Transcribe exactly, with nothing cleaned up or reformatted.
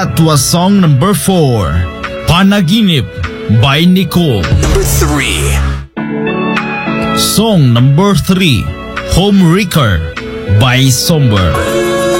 That was song number four, Panaginip by Nicole. Number three. Song number three, Home Wrecker by Somber.